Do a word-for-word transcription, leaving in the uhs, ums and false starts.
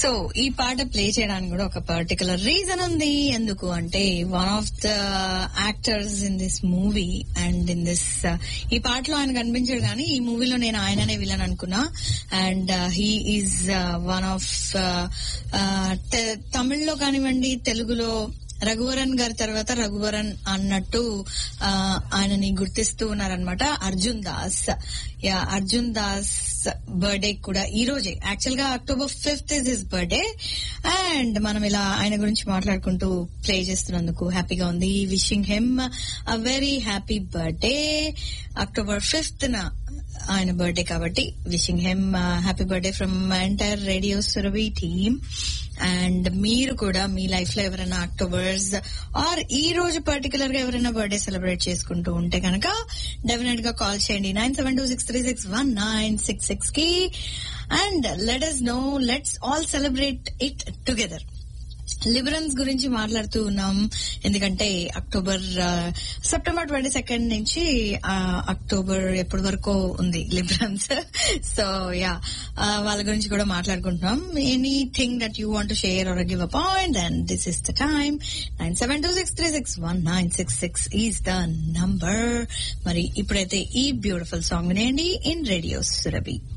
So ఈ పాట play చేయడానికి కూడా ఒక పర్టికులర్ రీజన్ ఉంది. ఎందుకు అంటే one of the actors in this movie and in this ఈ పాటలో ఆయన కనిపించాడు కానీ ఈ మూవీలో నేను ఆయననే విలన్ అనుకున్నా. And he is one of తమిళ్లో కానివ్వండి, తెలుగులో రఘువరన్ గారి తర్వాత రఘువరన్ అన్నట్టు ఆయనని గుర్తిస్తూ ఉన్నారనమాట. అర్జున్ దాస్. యా అర్జున్ దాస్ బర్త్డే కూడా ఈ రోజే. యాక్చువల్ గా October fifth is his birthday. And మనం ఇలా ఆయన గురించి మాట్లాడుకుంటూ ప్లే చేస్తున్నందుకు హ్యాపీగా ఉంది. Wishing him a very happy birthday. October fifth న ఆయన బర్త్డే కాబట్టి wishing him happy birthday from entire radio Surabhi team. And మీరు కూడా మీ లైఫ్ లో ఎవరైనా అక్టోబర్స్ ఆర్ ఈ రోజు పర్టికులర్ గా ఎవరైనా బర్త్డే సెలబ్రేట్ చేసుకుంటూ ఉంటే కనుక డెఫినెట్ గా కాల్ చేయండి nine seven two six three six one nine six six కి. And let us know, let's all celebrate it together. లిబరన్స్ గురించి మాట్లాడుతూ ఉన్నాం. ఎందుకంటే అక్టోబర్ సెప్టెంబర్ ట్వంటీ సెకండ్ నుంచి అక్టోబర్ ఎప్పటి వరకు ఉంది లిబరన్స్. సో యా వాళ్ళ గురించి కూడా మాట్లాడుకుంటున్నాం. Anything that you want to share or give a point and this is the time. Nine seven two six three six one nine six six is the number. మరి ఇప్పుడైతే ఈ beautiful song వినేయండి in radio Surabhi.